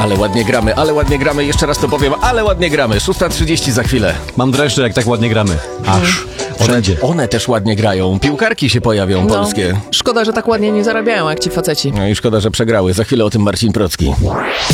Ale ładnie gramy, jeszcze raz to powiem, ale ładnie gramy. 6:30 za chwilę. Mam dreszcze, jak tak ładnie gramy. Aż. Wszędzie. One też ładnie grają, piłkarki się pojawią polskie. Szkoda, że tak ładnie nie zarabiają jak ci faceci. No i szkoda, że przegrały. Za chwilę o tym Marcin Procki.